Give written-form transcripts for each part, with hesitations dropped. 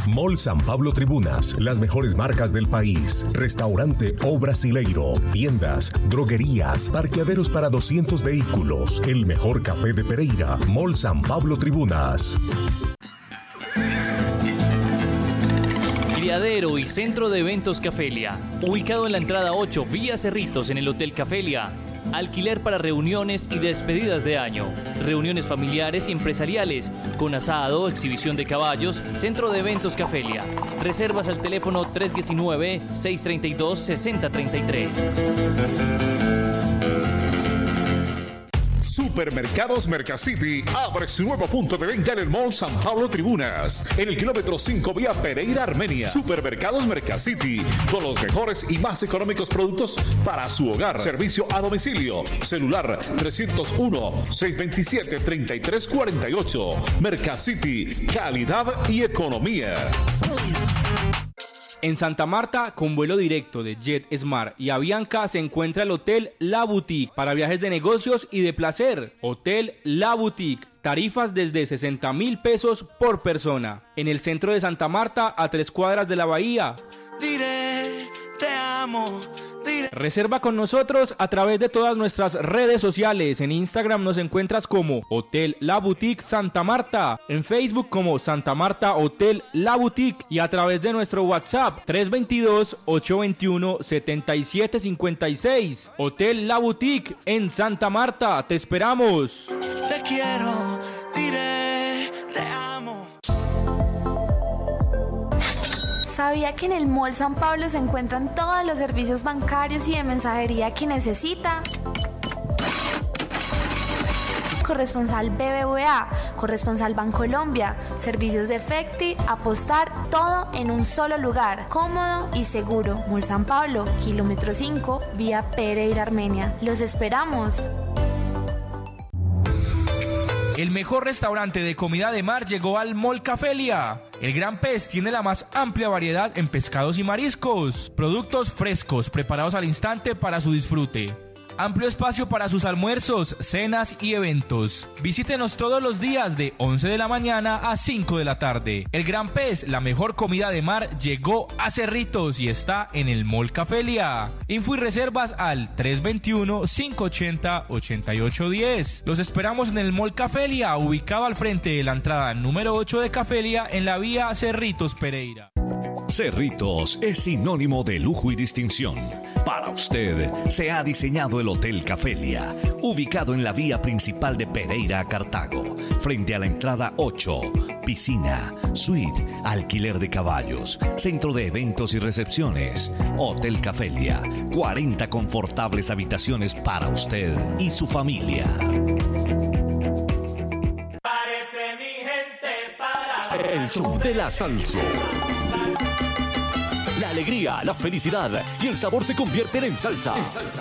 Mall San Pablo Tribunas, las mejores marcas del país. Restaurante O Brasileiro, tiendas, droguerías, parqueaderos para 200 vehículos. El mejor café de Pereira. Mall San Pablo Tribunas. Criadero y Centro de Eventos Cafelia, ubicado en la entrada 8, vía Cerritos, en el Hotel Cafelia. Alquiler para reuniones y despedidas de año, reuniones familiares y empresariales, con asado, exhibición de caballos, Centro de Eventos Cafelia. Reservas al teléfono 319-632-6033. Supermercados Mercacity abre su nuevo punto de venta en el Mall San Pablo Tribunas, en el kilómetro 5 vía Pereira, Armenia. Supermercados Mercacity, con los mejores y más económicos productos para su hogar. Servicio a domicilio. Celular 301-627-3348. Mercacity, calidad y economía. En Santa Marta, con vuelo directo de JetSmart y Avianca, se encuentra el Hotel La Boutique para viajes de negocios y de placer. Hotel La Boutique, tarifas desde 60,000 pesos por persona. En el centro de Santa Marta, a 3 cuadras de la bahía. Diré, te amo. Reserva con nosotros a través de todas nuestras redes sociales. En Instagram nos encuentras como Hotel La Boutique Santa Marta, en Facebook como Santa Marta Hotel La Boutique y a través de nuestro WhatsApp 322-821-7756. Hotel La Boutique en Santa Marta, te esperamos. Te quiero, diré, te amo. ¿Sabía que en el Mall San Pablo se encuentran todos los servicios bancarios y de mensajería que necesita? Corresponsal BBVA, corresponsal Bancolombia, servicios de Efecti, Apostar, todo en un solo lugar, cómodo y seguro. Mall San Pablo, kilómetro 5, vía Pereira, Armenia. ¡Los esperamos! El mejor restaurante de comida de mar llegó al Mall Cafelia. El Gran Pez tiene la más amplia variedad en pescados y mariscos. Productos frescos preparados al instante para su disfrute. Amplio espacio para sus almuerzos, cenas y eventos. Visítenos todos los días de 11 de la mañana a 5 de la tarde. El Gran Pez, la mejor comida de mar, llegó a Cerritos y está en el Mall Cafelia. Info y reservas al 321-580-8810. Los esperamos en el Mall Cafelia, ubicado al frente de la entrada número 8 de Cafelia en la vía Cerritos Pereira. Cerritos es sinónimo de lujo y distinción. Para usted se ha diseñado el Hotel Cafelia, ubicado en la vía principal de Pereira a Cartago, frente a la entrada 8, piscina, suite, alquiler de caballos, centro de eventos y recepciones. Hotel Cafelia, 40 confortables habitaciones para usted y su familia. Parece mi gente para El show de la salsa. La alegría, la felicidad y el sabor se convierten en salsa.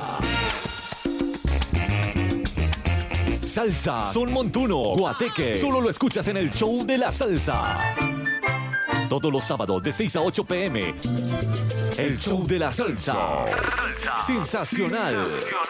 Salsa, son montuno, guateque. Solo lo escuchas en el show de la salsa. Todos los sábados de 6 a 8 p.m. El show de la salsa. Sensacional.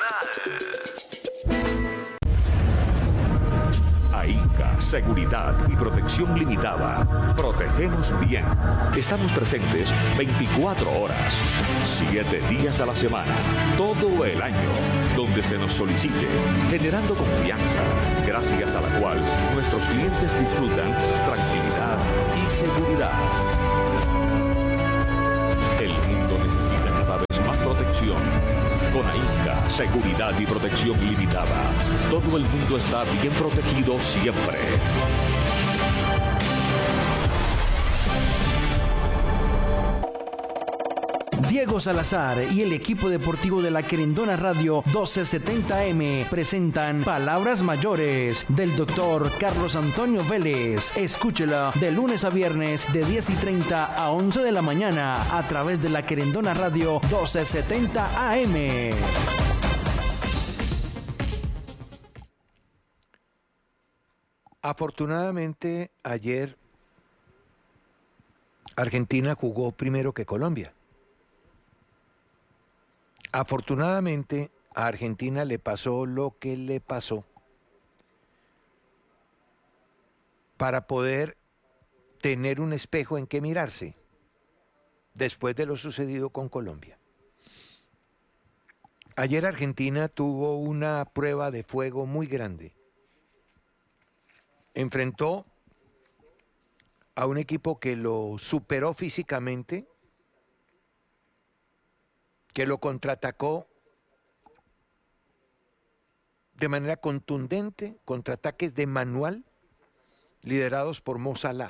AINCA, Seguridad y Protección Limitada. Protegemos bien. Estamos presentes 24 horas, 7 días a la semana, todo el año, donde se nos solicite, generando confianza, gracias a la cual nuestros clientes disfrutan tranquilidad y seguridad. El mundo necesita cada vez más protección. Con AINCA, Seguridad y Protección Limitada, todo el mundo está bien protegido siempre. Diego Salazar y el equipo deportivo de la Querendona Radio 1270M presentan Palabras Mayores del doctor Carlos Antonio Vélez. Escúchela de lunes a viernes de 10:30 a 11 de la mañana a través de la Querendona Radio 1270 AM. Afortunadamente, ayer Argentina jugó primero que Colombia. Afortunadamente, a Argentina le pasó lo que le pasó para poder tener un espejo en que mirarse después de lo sucedido con Colombia. Ayer Argentina tuvo una prueba de fuego muy grande. Enfrentó a un equipo que lo superó físicamente, que lo contraatacó de manera contundente, contraataques de manual, liderados por Mo Salah.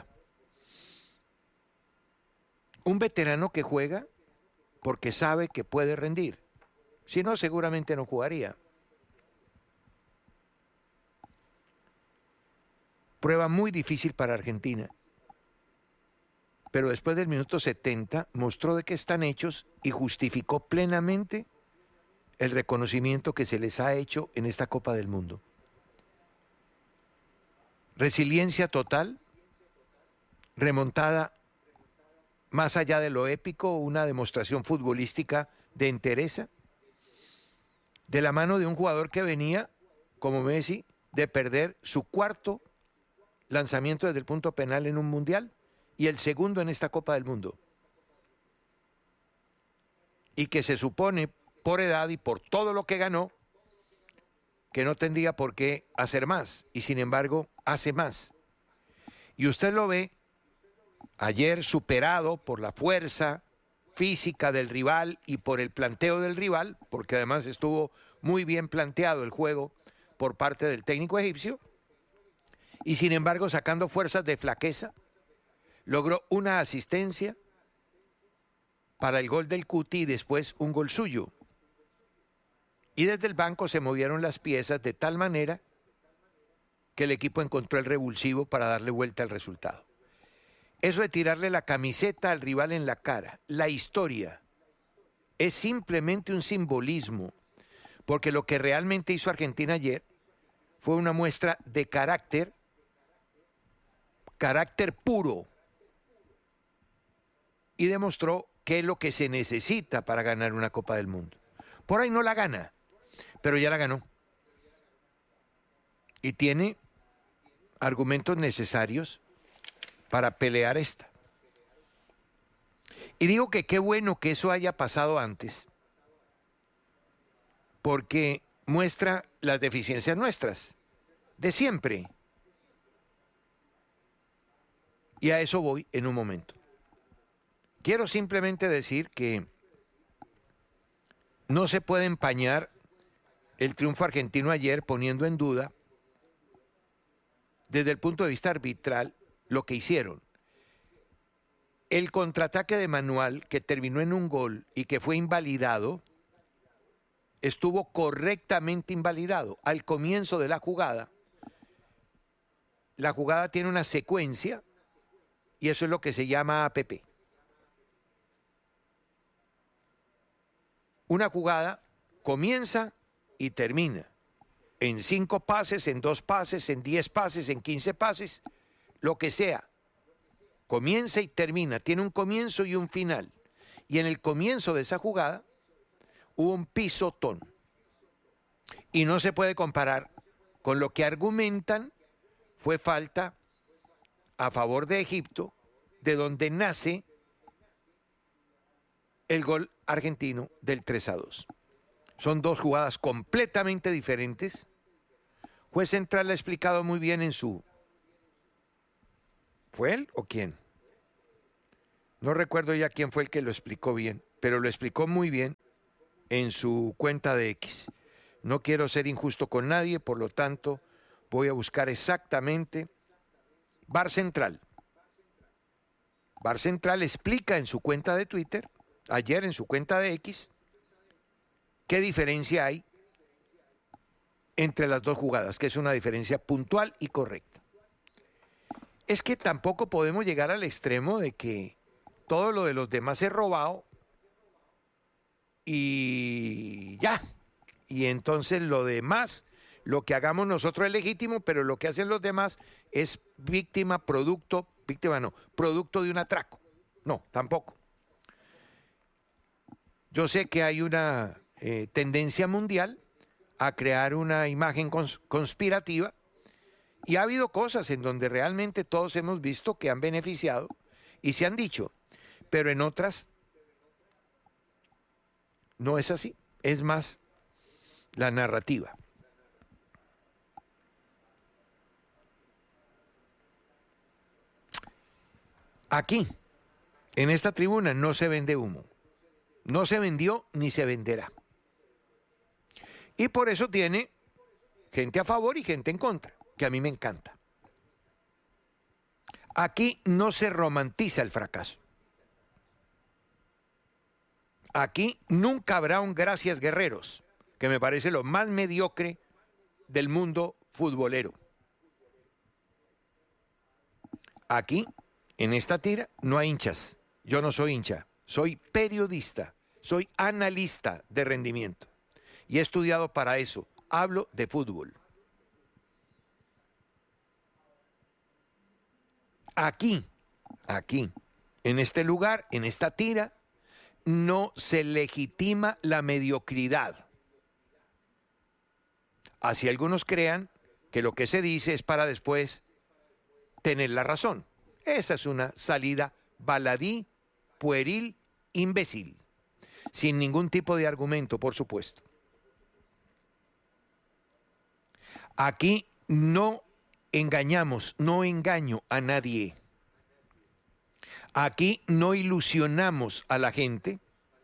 Un veterano que juega porque sabe que puede rendir. Si no, seguramente no jugaría. Prueba muy difícil para Argentina. Pero después del minuto 70 mostró de qué están hechos y justificó plenamente el reconocimiento que se les ha hecho en esta Copa del Mundo. Resiliencia total, remontada más allá de lo épico, una demostración futbolística de entereza, de la mano de un jugador que venía, como Messi, de perder su cuarto lanzamiento desde el punto penal en un mundial y el segundo en esta Copa del Mundo. Y que se supone, por edad y por todo lo que ganó, que no tendría por qué hacer más, y sin embargo hace más. Y usted lo ve ayer superado por la fuerza física del rival y por el planteo del rival, porque además estuvo muy bien planteado el juego por parte del técnico egipcio, y sin embargo sacando fuerzas de flaqueza, logró una asistencia para el gol del Cuti y después un gol suyo. Y desde el banco se movieron las piezas de tal manera que el equipo encontró el revulsivo para darle vuelta al resultado. Eso de tirarle la camiseta al rival en la cara, la historia, es simplemente un simbolismo, porque lo que realmente hizo Argentina ayer fue una muestra de carácter puro, y demostró qué es lo que se necesita para ganar una Copa del Mundo. Por ahí no la gana, pero ya la ganó. Y tiene argumentos necesarios para pelear esta. Y digo que qué bueno que eso haya pasado antes, porque muestra las deficiencias nuestras, de siempre. Y a eso voy en un momento. Quiero simplemente decir que no se puede empañar el triunfo argentino ayer poniendo en duda, desde el punto de vista arbitral, lo que hicieron. El contraataque de Manuel, que terminó en un gol y que fue invalidado, estuvo correctamente invalidado. Al comienzo de la jugada tiene una secuencia y eso es lo que se llama APP. Una jugada comienza y termina en 5 pases, en 2 pases, en 10 pases, en 15 pases, lo que sea. Comienza y termina, tiene un comienzo y un final. Y en el comienzo de esa jugada hubo un pisotón. Y no se puede comparar con lo que argumentan fue falta a favor de Egipto, de donde nace el gol argentino del 3-2. Son dos jugadas completamente diferentes. Juez central lo ha explicado muy bien en su... ¿Fue él o quién? No recuerdo ya quién fue el que lo explicó bien, pero lo explicó muy bien en su cuenta de X. No quiero ser injusto con nadie, por lo tanto voy a buscar exactamente VAR Central. VAR Central explica en su cuenta de Twitter, ayer en su cuenta de X, qué diferencia hay entre las dos jugadas, que es una diferencia puntual y correcta. Es que tampoco podemos llegar al extremo de que todo lo de los demás es robado y ya. Y entonces lo demás, lo que hagamos nosotros es legítimo, pero lo que hacen los demás es producto de un atraco. No, tampoco. Yo sé que hay una tendencia mundial a crear una imagen conspirativa Y ha habido cosas en donde realmente todos hemos visto que han beneficiado y se han dicho, pero en otras no es así, es más la narrativa. Aquí, en esta tribuna, no se vende humo. No se vendió ni se venderá. Y por eso tiene gente a favor y gente en contra, que a mí me encanta. Aquí no se romantiza el fracaso. Aquí nunca habrá un gracias guerreros, que me parece lo más mediocre del mundo futbolero. Aquí, en esta tira, no hay hinchas. Yo no soy hincha, soy periodista, soy analista de rendimiento. Y he estudiado para eso, hablo de fútbol. Aquí, en este lugar, en esta tira, no se legitima la mediocridad. Así algunos crean que lo que se dice es para después tener la razón. Esa es una salida baladí, pueril, imbécil, sin ningún tipo de argumento, por supuesto. Aquí no engañamos, no engaño a nadie. Aquí no ilusionamos a la gente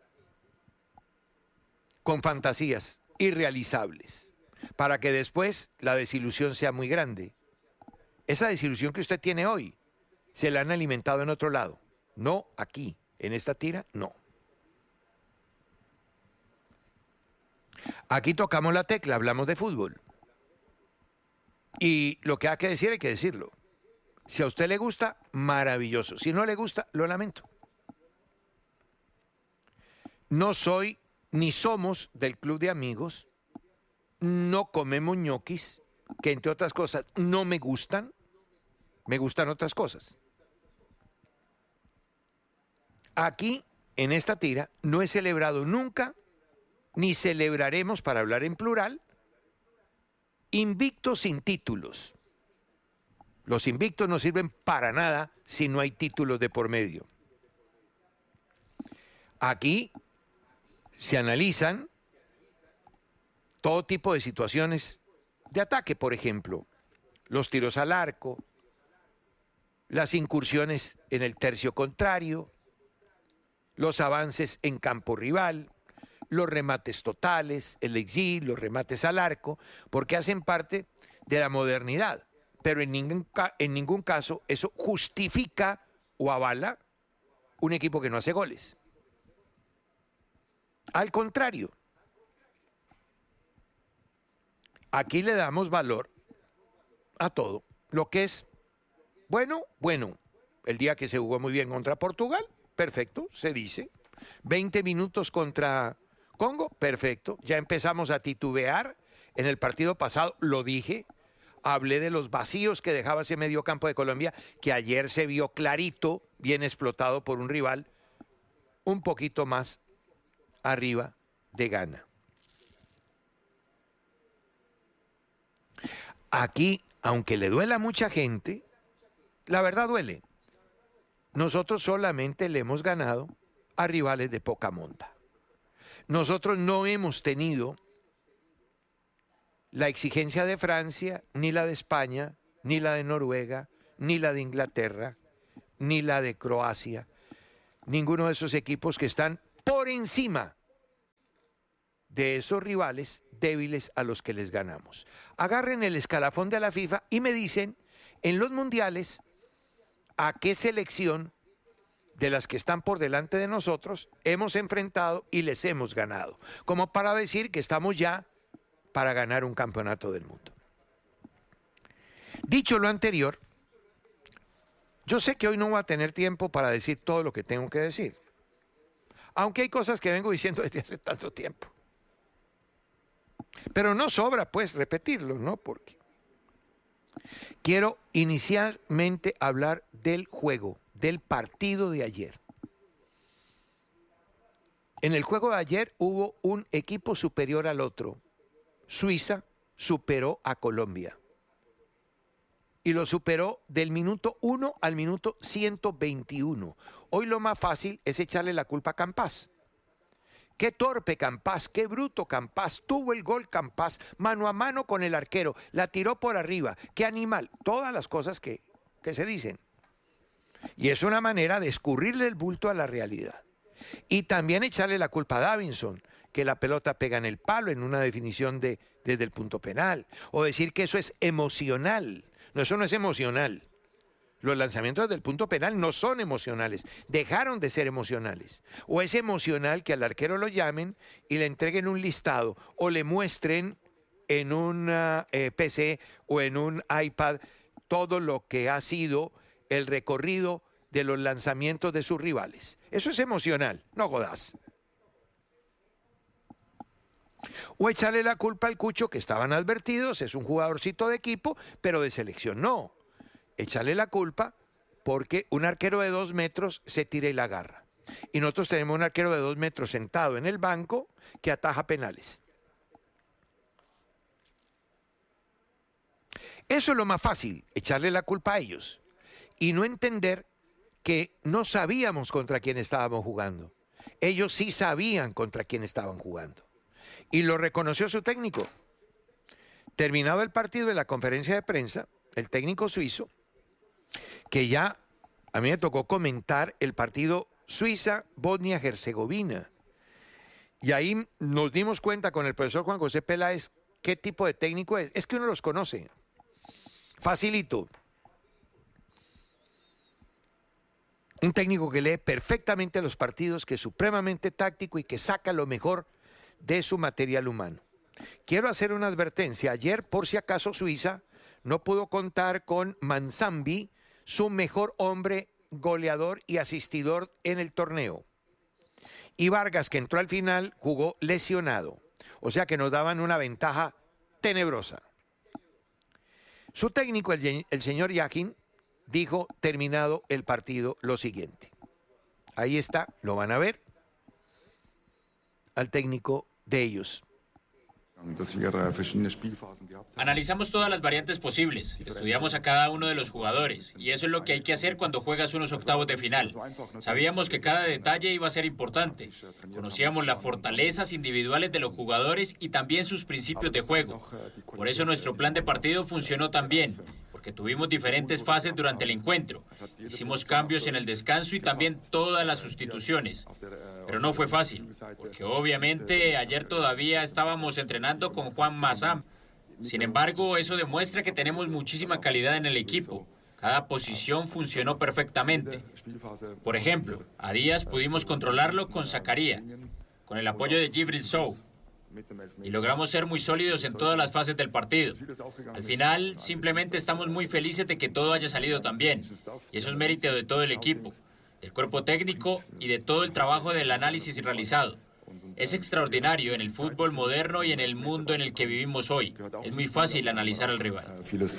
con fantasías irrealizables para que después la desilusión sea muy grande. Esa desilusión que usted tiene hoy se la han alimentado en otro lado, no aquí, en esta tira, no. Aquí tocamos la tecla, hablamos de fútbol. Y lo que hay que decir hay que decirlo. Si a usted le gusta, maravilloso. Si no le gusta, lo lamento. No soy ni somos del club de amigos. No comemos ñoquis, que entre otras cosas no me gustan. Me gustan otras cosas. Aquí, en esta tira, no he celebrado nunca, ni celebraremos, para hablar en plural, invictos sin títulos. Los invictos no sirven para nada si no hay títulos de por medio. Aquí se analizan todo tipo de situaciones de ataque, por ejemplo, los tiros al arco, las incursiones en el tercio contrario, los avances en campo rival, los remates totales, el XG, los remates al arco, porque hacen parte de la modernidad. Pero en ningún caso eso justifica o avala un equipo que no hace goles. Al contrario, aquí le damos valor a todo. Lo que es bueno. El día que se jugó muy bien contra Portugal, perfecto, se dice. 20 minutos contra Congo, perfecto. Ya empezamos a titubear. En el partido pasado lo dije. Hablé de los vacíos que dejaba ese mediocampo de Colombia, que ayer se vio clarito, bien explotado por un rival un poquito más arriba de Ghana. Aquí, aunque le duela a mucha gente, la verdad duele. Nosotros solamente le hemos ganado a rivales de poca monta. Nosotros no hemos tenido la exigencia de Francia, ni la de España, ni la de Noruega, ni la de Inglaterra, ni la de Croacia. Ninguno de esos equipos que están por encima de esos rivales débiles a los que les ganamos. Agarren el escalafón de la FIFA y me dicen, en los mundiales, ¿a qué selección de las que están por delante de nosotros hemos enfrentado y les hemos ganado? Como para decir que estamos ya para ganar un campeonato del mundo. Dicho lo anterior, yo sé que hoy no voy a tener tiempo para decir todo lo que tengo que decir, aunque hay cosas que vengo diciendo desde hace tanto tiempo. Pero no sobra, pues, repetirlo, ¿no? Porque quiero inicialmente hablar del juego, del partido de ayer. En el juego de ayer hubo un equipo superior al otro. Suiza superó a Colombia. y lo superó del minuto 1 al minuto 121. Hoy lo más fácil es echarle la culpa a Campás. Qué torpe Campás, qué bruto Campás, tuvo el gol Campás, mano a mano con el arquero, la tiró por arriba, qué animal, todas las cosas que se dicen. Y es una manera de escurrirle el bulto a la realidad. Y también echarle la culpa a Davinson, que la pelota pega en el palo en una definición desde el punto penal. O decir que eso es emocional. No, eso no es emocional. Los lanzamientos del punto penal no son emocionales. Dejaron de ser emocionales. O es emocional que al arquero lo llamen y le entreguen un listado o le muestren en un PC o en un iPad todo lo que ha sido el recorrido de los lanzamientos de sus rivales. Eso es emocional, no jodas. O echarle la culpa al Cucho, que estaban advertidos, es un jugadorcito de equipo, pero de selección no. Echarle la culpa porque un arquero de 2 metros se tira y la agarra. Y nosotros tenemos un arquero de 2 metros sentado en el banco que ataja penales. Eso es lo más fácil, echarle la culpa a ellos. Y no entender que no sabíamos contra quién estábamos jugando. Ellos sí sabían contra quién estaban jugando. Y lo reconoció su técnico. Terminado el partido en la conferencia de prensa, el técnico suizo, que ya a mí me tocó comentar el partido Suiza-Bosnia-Herzegovina. Y ahí nos dimos cuenta con el profesor Juan José Peláez qué tipo de técnico es. Es que uno los conoce. Facilito. Un técnico que lee perfectamente los partidos, que es supremamente táctico y que saca lo mejor de su material humano. Quiero hacer una advertencia. Ayer, por si acaso, Suiza no pudo contar con Manzambi, su mejor hombre goleador y asistidor en el torneo. Y Vargas, que entró al final, jugó lesionado. O sea que nos daban una ventaja tenebrosa. Su técnico, el señor Yakin, dijo, terminado el partido, lo siguiente. Ahí está, lo van a ver, al técnico de ellos. Analizamos todas las variantes posibles, estudiamos a cada uno de los jugadores y eso es lo que hay que hacer cuando juegas unos octavos de final. Sabíamos que cada detalle iba a ser importante, conocíamos las fortalezas individuales de los jugadores y también sus principios de juego. Por eso nuestro plan de partido funcionó tan bien, porque tuvimos diferentes fases durante el encuentro. Hicimos cambios en el descanso y también todas las sustituciones. Pero no fue fácil, porque obviamente ayer todavía estábamos entrenando con Juan Massam. Sin embargo, eso demuestra que tenemos muchísima calidad en el equipo. Cada posición funcionó perfectamente. Por ejemplo, a Díaz pudimos controlarlo con Zakaria, con el apoyo de Djibril Sow. Y logramos ser muy sólidos en todas las fases del partido. Al final, simplemente estamos muy felices de que todo haya salido tan bien. Y eso es mérito de todo el equipo, del cuerpo técnico y de todo el trabajo del análisis realizado. Es extraordinario en el fútbol moderno y en el mundo en el que vivimos hoy. Es muy fácil analizar al rival.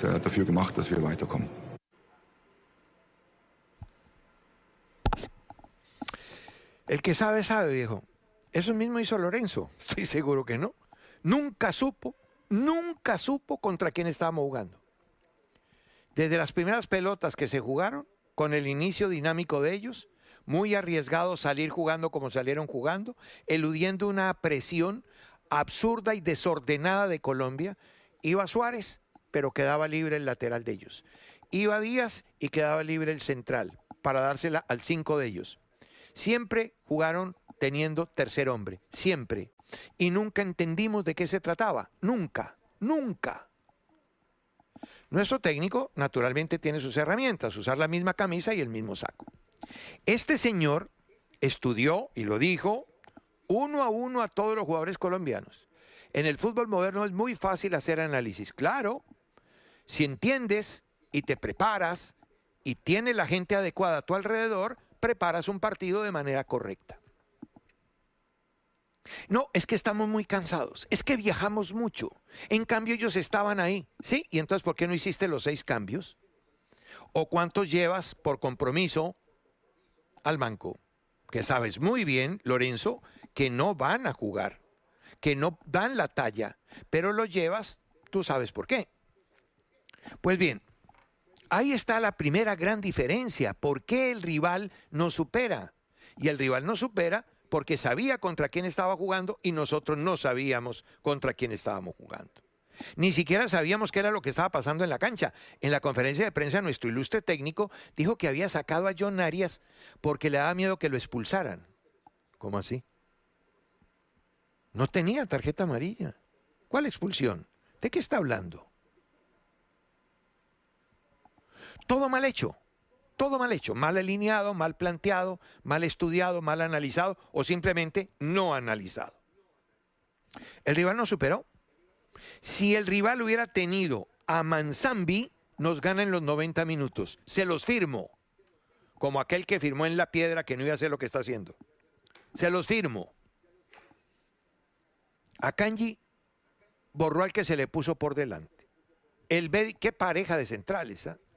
El que sabe, sabe, viejo. Eso mismo hizo Lorenzo. Estoy seguro que no. Nunca supo contra quién estábamos jugando. Desde las primeras pelotas que se jugaron, con el inicio dinámico de ellos, muy arriesgado salir jugando como salieron jugando, eludiendo una presión absurda y desordenada de Colombia. Iba Suárez, pero quedaba libre el lateral de ellos. Iba Díaz y quedaba libre el central para dársela al 5 de ellos. Siempre jugaron teniendo tercer hombre, siempre. Y nunca entendimos de qué se trataba, nunca. Nuestro técnico naturalmente tiene sus herramientas, usar la misma camisa y el mismo saco. Este señor estudió, y lo dijo, 1 a 1 a todos los jugadores colombianos. En el fútbol moderno es muy fácil hacer análisis. Claro, si entiendes y te preparas y tienes la gente adecuada a tu alrededor, preparas un partido de manera correcta. No, es que estamos muy cansados, es que viajamos mucho. En cambio ellos estaban ahí, ¿sí? Y entonces, ¿por qué no hiciste los 6 cambios? ¿O cuántos llevas por compromiso al banco? Que sabes muy bien, Lorenzo, que no van a jugar, que no dan la talla, pero los llevas, tú sabes por qué. Pues bien, Ahí está la primera gran diferencia. ¿Por qué el rival nos supera? Y el rival nos supera porque sabía contra quién estaba jugando y nosotros no sabíamos contra quién estábamos jugando. Ni siquiera sabíamos qué era lo que estaba pasando en la cancha. En la conferencia de prensa, nuestro ilustre técnico dijo que había sacado a John Arias porque le daba miedo que lo expulsaran. ¿Cómo así? No tenía tarjeta amarilla. ¿Cuál expulsión? ¿De qué está hablando? Todo mal hecho. Todo mal hecho, mal alineado, mal planteado, mal estudiado, mal analizado o simplemente no analizado. El rival nos superó. Si el rival hubiera tenido a Manzambi, nos gana en los 90 minutos. Se los firmo, como aquel que firmó en la piedra que no iba a hacer lo que está haciendo. Se los firmo. A Kanji borró al que se le puso por delante. El Bedi, qué pareja de centrales, ¿eh?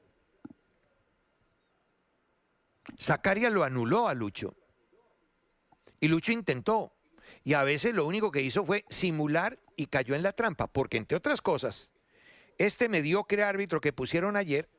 Zakaria lo anuló a Lucho. Y Lucho intentó. Y a veces lo único que hizo fue simular y cayó en la trampa. Porque, entre otras cosas, este mediocre árbitro que pusieron ayer,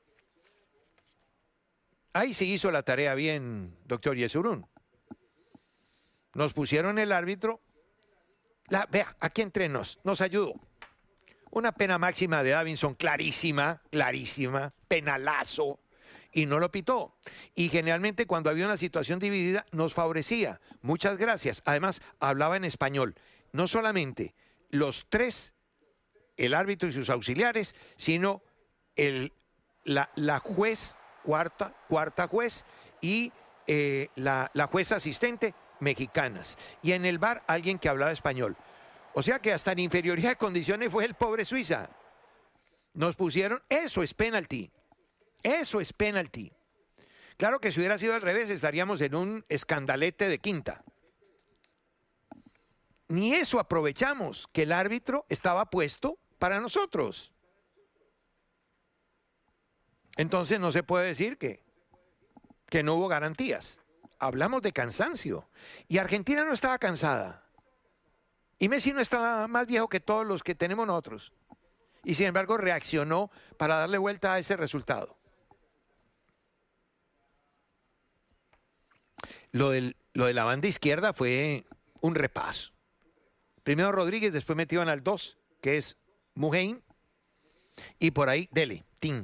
ahí sí hizo la tarea bien, doctor Yesurún. Nos pusieron el árbitro. Vea, aquí entre nos ayudó. Una pena máxima de Davinson, clarísima, penalazo. Y no lo pitó. Y generalmente cuando había una situación dividida nos favorecía. Muchas gracias. Además, hablaba en español. No solamente los tres, el árbitro y sus auxiliares, sino la juez, cuarta juez y la juez asistente mexicanas. Y en el VAR alguien que hablaba español. O sea que hasta en inferioridad de condiciones fue el pobre Suiza. Nos pusieron, eso es penalti. Eso es penalti. Claro que si hubiera sido al revés estaríamos en un escandalete de quinta. Ni eso aprovechamos, que el árbitro estaba puesto para nosotros. Entonces no se puede decir que no hubo garantías. Hablamos de cansancio. Y Argentina no estaba cansada. Y Messi no estaba más viejo que todos los que tenemos nosotros. Y sin embargo reaccionó para darle vuelta a ese resultado. Lo de la banda izquierda fue un repaso. Primero Rodríguez, después metieron al 2, que es Muheim. Y por ahí, dele, tin.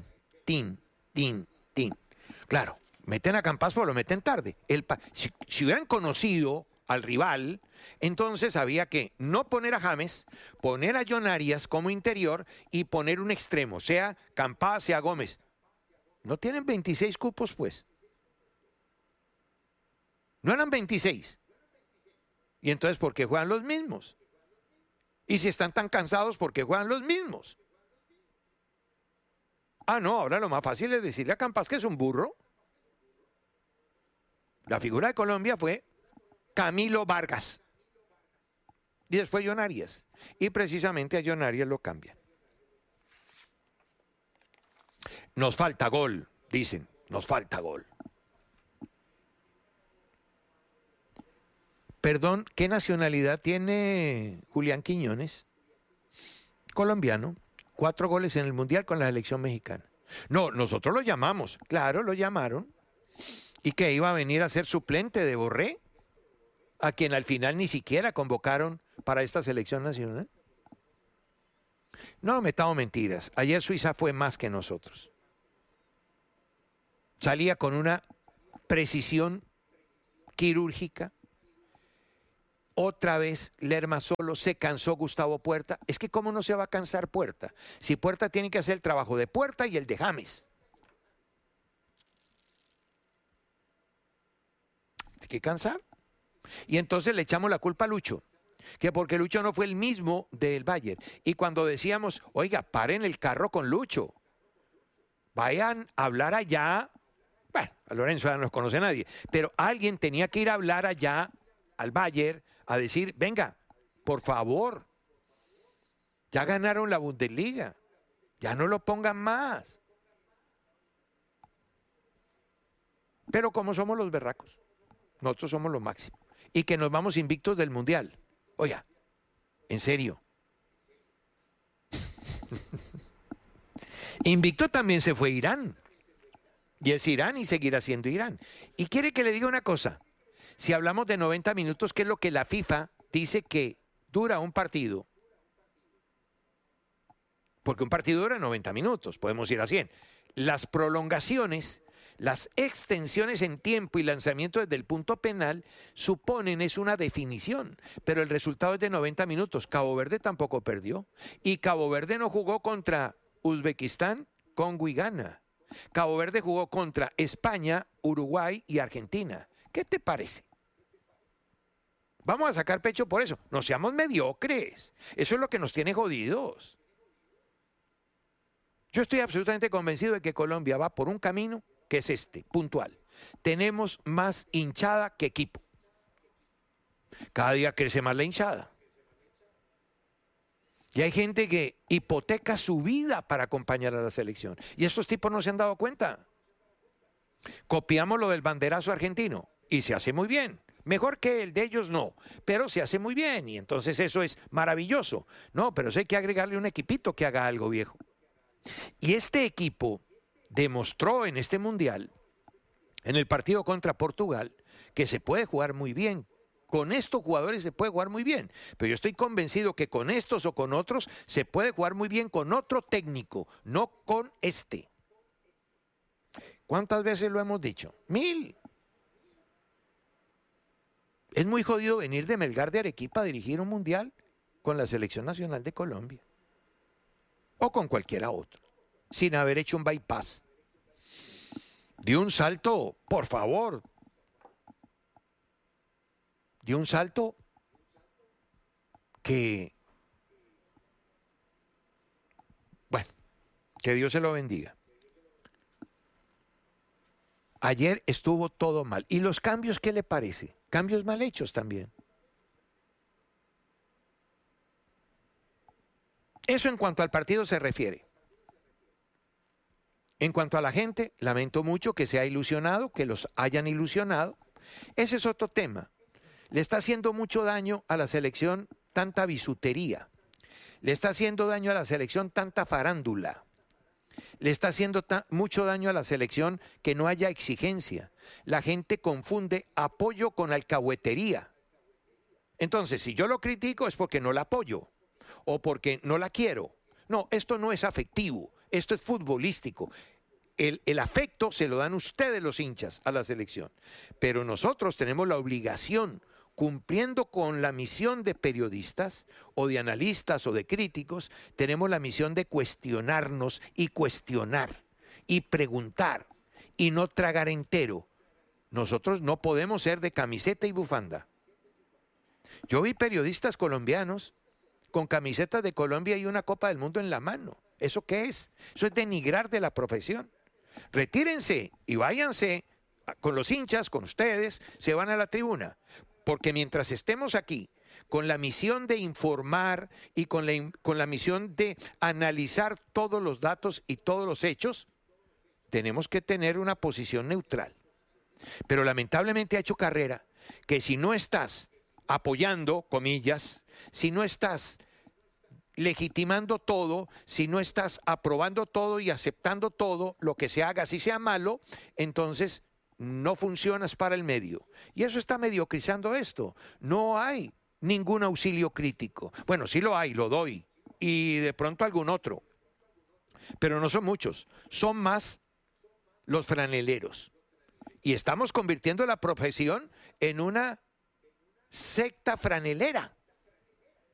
Claro, meten a Campazzo, lo meten tarde. Si hubieran conocido al rival, entonces había que no poner a James, poner a John Arias como interior y poner un extremo, sea Campazzo, sea Gómez. No tienen 26 cupos, pues. No eran 26. Y entonces, ¿por qué juegan los mismos? Y si están tan cansados, ¿por qué juegan los mismos? Ah, no, ahora lo más fácil es decirle a Campas que es un burro. La figura de Colombia fue Camilo Vargas. Y después John Arias. Y precisamente a John Arias lo cambian. Nos falta gol, dicen, nos falta gol. Perdón, ¿qué nacionalidad tiene Julián Quiñones? Colombiano. 4 goles en el Mundial con la selección mexicana. No, nosotros lo llamamos. Claro, lo llamaron. ¿Y que iba a venir a ser suplente de Borré? A quien al final ni siquiera convocaron para esta selección nacional. No metamos mentiras. Ayer Suiza fue más que nosotros. Salía con una precisión quirúrgica. Otra vez Lerma solo, se cansó Gustavo Puerta. Es que ¿cómo no se va a cansar Puerta? Si Puerta tiene que hacer el trabajo de Puerta y el de James. Hay que cansar. Y entonces le echamos la culpa a Lucho. Que porque Lucho no fue el mismo del Bayern. Y cuando decíamos, oiga, paren el carro con Lucho. Vayan a hablar allá. Bueno, a Lorenzo ya no nos conoce nadie. Pero alguien tenía que ir a hablar allá al Bayern a decir, venga, por favor, ya ganaron la Bundesliga, ya no lo pongan más. Pero como somos los berracos, nosotros somos lo máximo. Y que nos vamos invictos del Mundial. Oiga, en serio. Invicto también se fue Irán. Y es Irán y seguirá siendo Irán. Y quiere que le diga una cosa. Si hablamos de 90 minutos, ¿qué es lo que la FIFA dice que dura un partido? Porque un partido dura 90 minutos, podemos ir a 100. Las prolongaciones, las extensiones en tiempo y lanzamiento desde el punto penal suponen es una definición, pero el resultado es de 90 minutos. Cabo Verde tampoco perdió. Y Cabo Verde no jugó contra Uzbekistán, Congo y Ghana. Cabo Verde jugó contra España, Uruguay y Argentina. ¿Qué te parece? Vamos a sacar pecho por eso. No seamos mediocres. Eso es lo que nos tiene jodidos. Yo estoy absolutamente convencido de que Colombia va por un camino que es este, puntual. Tenemos más hinchada que equipo. Cada día crece más la hinchada. Y hay gente que hipoteca su vida para acompañar a la selección. Y estos tipos no se han dado cuenta. Copiamos lo del banderazo argentino y se hace muy bien. Mejor que el de ellos no, pero se hace muy bien y entonces eso es maravilloso. No, pero eso hay que agregarle un equipito que haga algo, viejo. Y este equipo demostró en este Mundial, en el partido contra Portugal, que se puede jugar muy bien. Con estos jugadores se puede jugar muy bien, pero yo estoy convencido que con estos o con otros se puede jugar muy bien con otro técnico, no con este. ¿Cuántas veces lo hemos dicho? 1000. Es muy jodido venir de Melgar de Arequipa a dirigir un Mundial con la Selección Nacional de Colombia. O con cualquiera otro, sin haber hecho un bypass. Dio un salto, por favor. Dio un salto que, bueno, que Dios se lo bendiga. Ayer estuvo todo mal. ¿Y los cambios qué le parece? Cambios mal hechos también. Eso en cuanto al partido se refiere. En cuanto a la gente, lamento mucho que se haya ilusionado, que los hayan ilusionado. Ese es otro tema. Le está haciendo mucho daño a la selección tanta bisutería. Le está haciendo daño a la selección tanta farándula. Le está haciendo mucho daño a la selección que no haya exigencia. La gente confunde apoyo con alcahuetería. Entonces, si yo lo critico es porque no la apoyo o porque no la quiero. No, esto no es afectivo, esto es futbolístico. El afecto se lo dan ustedes los hinchas a la selección. Pero nosotros tenemos la obligación, cumpliendo con la misión de periodistas o de analistas o de críticos, tenemos la misión de cuestionarnos y cuestionar y preguntar y no tragar entero. Nosotros no podemos ser de camiseta y bufanda. Yo vi periodistas colombianos con camisetas de Colombia y una Copa del Mundo en la mano. ¿Eso qué es? Eso es denigrar de la profesión. Retírense y váyanse con los hinchas, con ustedes, se van a la tribuna. Porque mientras estemos aquí con la misión de informar y con la misión de analizar todos los datos y todos los hechos, tenemos que tener una posición neutral. Pero lamentablemente ha hecho carrera que si no estás apoyando, comillas, si no estás legitimando todo, si no estás aprobando todo y aceptando todo lo que se haga, así sea malo, entonces no funcionas para el medio. Y eso está mediocrizando esto. No hay ningún auxilio crítico. Bueno, sí lo hay, lo doy. Y de pronto algún otro. Pero no son muchos. Son más los franeleros. Y estamos convirtiendo la profesión en una secta franelera.